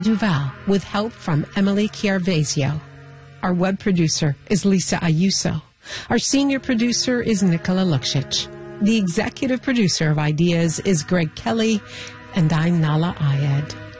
Duval with help from Emily Chiarvesio. Our web producer is Lisa Ayuso. Our senior producer is Nicola Luksic. The executive producer of Ideas is Greg Kelly, and I'm Nala Ayed.